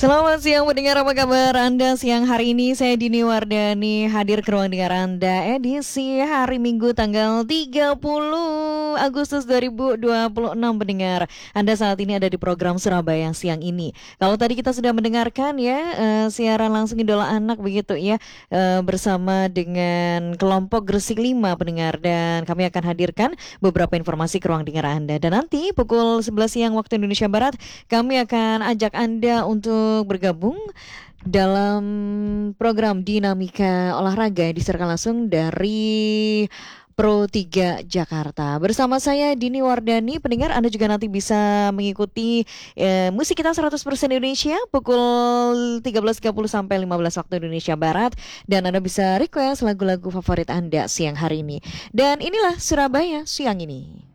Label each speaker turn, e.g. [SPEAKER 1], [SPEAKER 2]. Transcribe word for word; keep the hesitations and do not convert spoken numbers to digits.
[SPEAKER 1] Selamat siang pendengar, apa kabar Anda siang hari ini? Saya Dini Wardani hadir ke ruang dengar Anda edisi hari Minggu tanggal tiga puluh Agustus dua ribu dua puluh enam pendengar. Anda saat ini ada di program Surabaya siang ini. Kalau tadi kita sudah mendengarkan ya uh, siaran langsung Idola Anak begitu ya uh, bersama dengan kelompok Gresik lima pendengar, dan kami akan hadirkan beberapa informasi ke ruang dengar Anda. Dan nanti pukul sebelas siang waktu Indonesia Barat kami akan ajak Anda untuk bergabung dalam program Dinamika Olahraga yang disiarkan langsung dari Pro tiga Jakarta. Bersama saya Dini Wardani, pendengar Anda juga nanti bisa mengikuti eh, musik kita seratus persen Indonesia pukul tiga belas tiga puluh sampai lima belas waktu Indonesia Barat, dan Anda bisa request lagu-lagu favorit Anda siang hari ini. Dan inilah Surabaya siang ini.